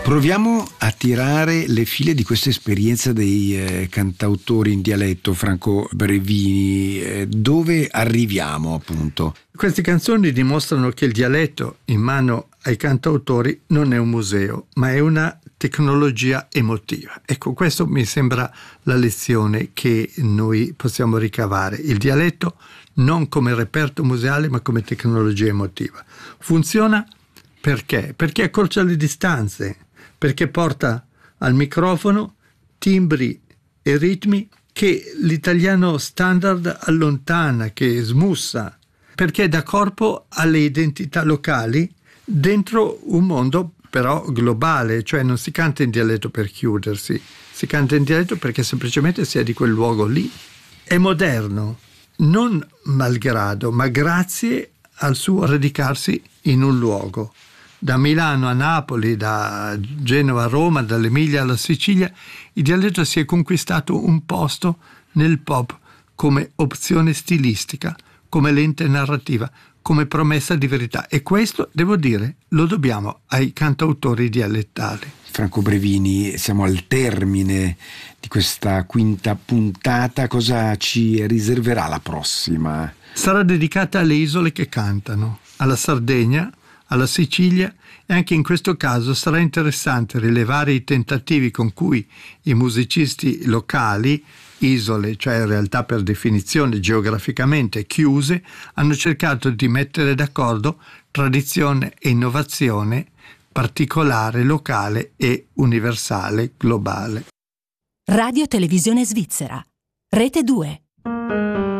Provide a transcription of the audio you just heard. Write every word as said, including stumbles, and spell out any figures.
Proviamo a tirare le file di questa esperienza dei eh, cantautori in dialetto, Franco Brevini. Eh, dove arriviamo, appunto? Queste canzoni dimostrano che il dialetto in mano ai cantautori non è un museo, ma è una tecnologia emotiva. Ecco, questo mi sembra la lezione che noi possiamo ricavare. Il dialetto non come reperto museale, ma come tecnologia emotiva. Funziona perché? Perché accorcia le distanze, perché porta al microfono timbri e ritmi che l'italiano standard allontana, che smussa, perché dà corpo alle identità locali dentro un mondo però globale, cioè non si canta in dialetto per chiudersi, si canta in dialetto perché semplicemente si è di quel luogo lì. È moderno, non malgrado, ma grazie al suo radicarsi in un luogo. Da Milano a Napoli, da Genova a Roma, dall'Emilia alla Sicilia, il dialetto si è conquistato un posto nel pop come opzione stilistica, come lente narrativa, come promessa di verità. E questo, devo dire, lo dobbiamo ai cantautori dialettali. Franco Brevini, siamo al termine di questa quinta puntata. Cosa ci riserverà la prossima? Sarà dedicata alle isole che cantano, alla Sardegna, alla Sicilia, e anche in questo caso sarà interessante rilevare i tentativi con cui i musicisti locali, isole, cioè in realtà per definizione geograficamente chiuse, hanno cercato di mettere d'accordo tradizione e innovazione particolare, locale e universale, globale. Radio Televisione Svizzera, Rete due.